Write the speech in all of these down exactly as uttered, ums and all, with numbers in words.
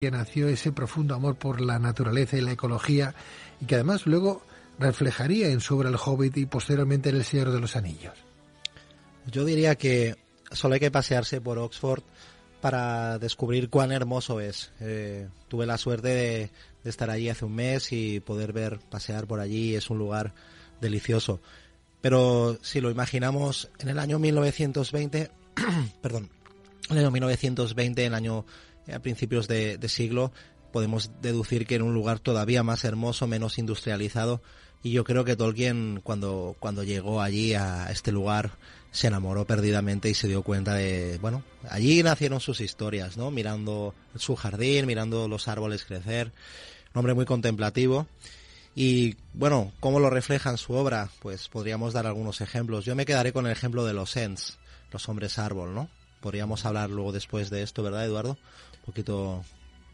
que nació ese profundo amor por la naturaleza y la ecología, y que además luego reflejaría en su obra El Hobbit y posteriormente en El Señor de los Anillos? Yo diría que solo hay que pasearse por Oxford para descubrir cuán hermoso es. Eh, tuve la suerte de, de estar allí hace un mes y poder ver, pasear por allí. Es un lugar delicioso. Pero si lo imaginamos en el año mil novecientos veinte, perdón, en el año mil novecientos veinte, en el año a principios de, de siglo, podemos deducir que en un lugar todavía más hermoso, menos industrializado, y yo creo que Tolkien cuando, cuando llegó allí a este lugar se enamoró perdidamente y se dio cuenta de, bueno, allí nacieron sus historias, ¿no? Mirando su jardín, mirando los árboles crecer, un hombre muy contemplativo. Y bueno, ¿cómo lo refleja en su obra? Pues podríamos dar algunos ejemplos. Yo me quedaré con el ejemplo de los Ents, los hombres árbol, ¿no? Podríamos hablar luego después de esto, ¿verdad, Eduardo? Un poquito,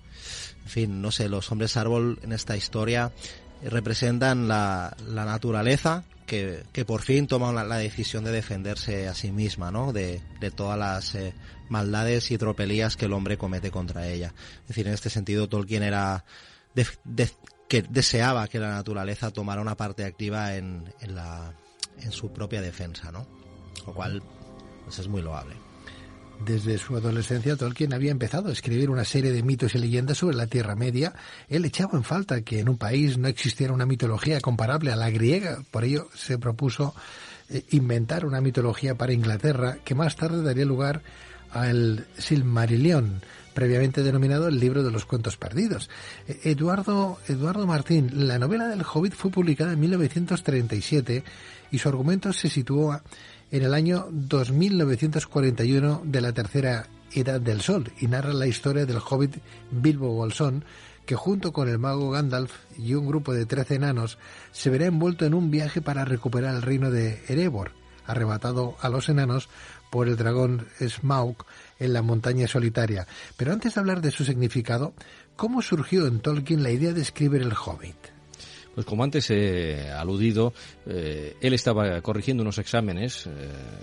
en fin, no sé, los hombres árbol en esta historia representan la, la naturaleza que, que por fin toma la, la decisión de defenderse a sí misma, ¿no? De, de todas las eh, maldades y tropelías que el hombre comete contra ella. Es decir, en este sentido Tolkien era de, de, que deseaba que la naturaleza tomara una parte activa en, en la en su propia defensa, ¿no? Lo cual pues es muy loable. Desde su adolescencia, Tolkien había empezado a escribir una serie de mitos y leyendas sobre la Tierra Media. Él echaba en falta que en un país no existiera una mitología comparable a la griega. Por ello se propuso eh, inventar una mitología para Inglaterra que más tarde daría lugar al Silmarillion, previamente denominado el libro de los cuentos perdidos. Eh, Eduardo, Eduardo Martín, la novela del Hobbit fue publicada en mil novecientos treinta y siete y su argumento se situó en el año dos mil novecientos cuarenta y uno de la tercera Edad del Sol y narra la historia del hobbit Bilbo Bolsón, que junto con el mago Gandalf y un grupo de trece enanos se verá envuelto en un viaje para recuperar el reino de Erebor, arrebatado a los enanos por el dragón Smaug en la montaña solitaria. Pero antes de hablar de su significado, ¿cómo surgió en Tolkien la idea de escribir el Hobbit? Pues como antes he aludido, eh, él estaba corrigiendo unos exámenes eh,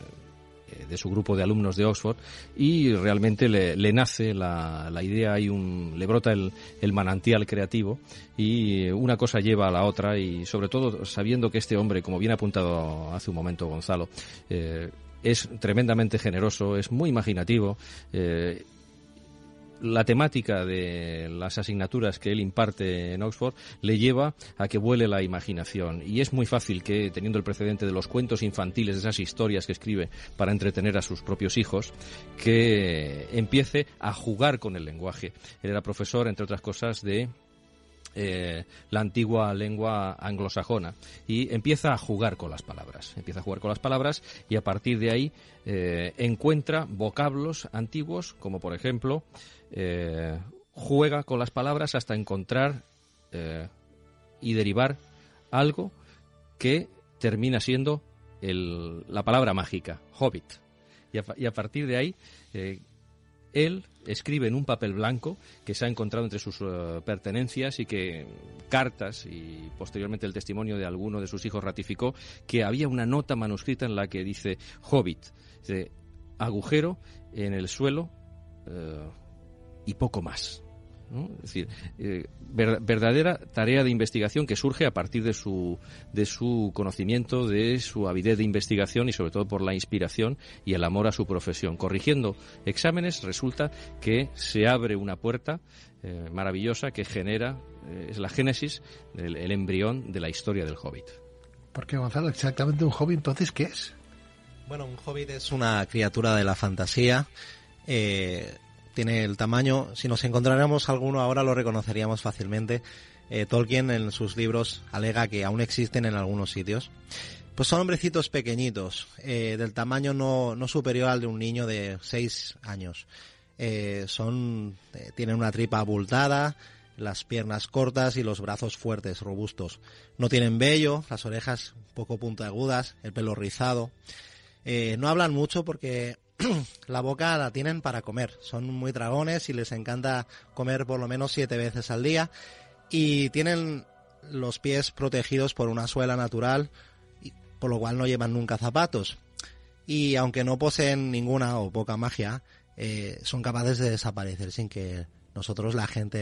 de su grupo de alumnos de Oxford y realmente le, le nace la, la idea, hay un, le brota el, el manantial creativo y una cosa lleva a la otra y sobre todo sabiendo que este hombre, como bien ha apuntado hace un momento Gonzalo, eh, es tremendamente generoso, es muy imaginativo. eh, La temática de las asignaturas que él imparte en Oxford le lleva a que vuele la imaginación y es muy fácil que, teniendo el precedente de los cuentos infantiles, de esas historias que escribe para entretener a sus propios hijos, que empiece a jugar con el lenguaje. Él era profesor, entre otras cosas, de Eh, la antigua lengua anglosajona y empieza a jugar con las palabras empieza a jugar con las palabras y a partir de ahí eh, encuentra vocablos antiguos como por ejemplo eh, juega con las palabras hasta encontrar eh, y derivar algo que termina siendo el, la palabra mágica, Hobbit, y a, y a partir de ahí eh, él escribe en un papel blanco que se ha encontrado entre sus uh, pertenencias y que cartas y posteriormente el testimonio de alguno de sus hijos ratificó que había una nota manuscrita en la que dice Hobbit, dice, agujero en el suelo uh, y poco más, ¿no? Es decir, eh, ver, verdadera tarea de investigación que surge a partir de su de su conocimiento, de su avidez de investigación y sobre todo por la inspiración y el amor a su profesión. Corrigiendo exámenes resulta que se abre una puerta eh, maravillosa que genera, eh, es la génesis, el, el embrión de la historia del Hobbit. Porque Gonzalo, exactamente un Hobbit entonces, ¿qué es? Bueno, un Hobbit es una criatura de la fantasía. Eh, tiene el tamaño, si nos encontráramos alguno ahora lo reconoceríamos fácilmente. Eh, Tolkien en sus libros alega que aún existen en algunos sitios. Pues son hombrecitos pequeñitos, eh, del tamaño no, no superior al de un niño de seis años. Eh, son, eh, tienen una tripa abultada, las piernas cortas y los brazos fuertes, robustos. No tienen vello, las orejas un poco puntiagudas, el pelo rizado. Eh, no hablan mucho porque la boca la tienen para comer. Son muy dragones y les encanta comer por lo menos siete veces al día. Y tienen los pies protegidos por una suela natural, por lo cual no llevan nunca zapatos. Y aunque no poseen ninguna o poca magia, eh, son capaces de desaparecer sin que nosotros, la gente